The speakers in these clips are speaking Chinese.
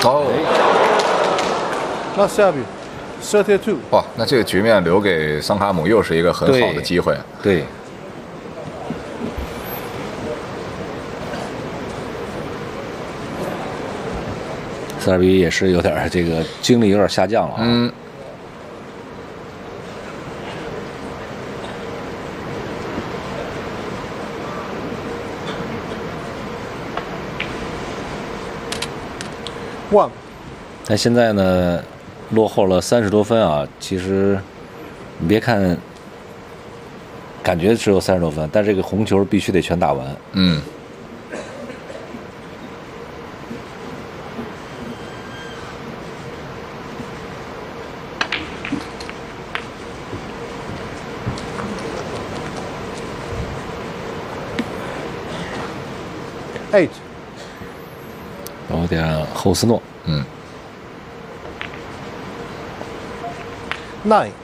哦， 那下边32。 哇，那这个局面留给桑卡姆又是一个很好的机会。 对。塞尔比也是有点这个精力有点下降了啊。 嗯。 1。 但现在呢，落后了30多分啊。其实你别看，感觉只有30多分，但这个红球必须得全打完。 嗯。 8。 有点后斯诺。 嗯。 9。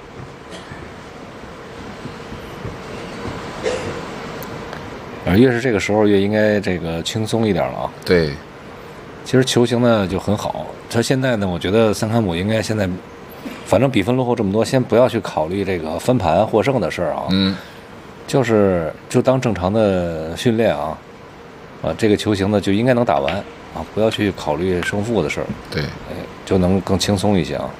越是这个时候越应该这个轻松一点了啊。 对。 其实球形呢就很好，他现在呢，我觉得桑卡姆应该现在，反正比分落后这么多，先不要去考虑这个翻盘获胜的事儿啊。 嗯。 就当正常的训练啊。这个球形呢就应该能打完啊，不要去考虑胜负的事儿。 对， 就能更轻松一些啊。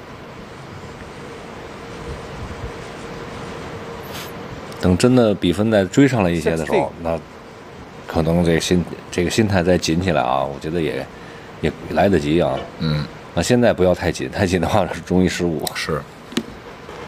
等真的比分再追上了一些的时候，那可能这个心态再紧起来啊，我觉得也来得及啊。 嗯。 那现在不要太紧，太紧的话容易失误。 是。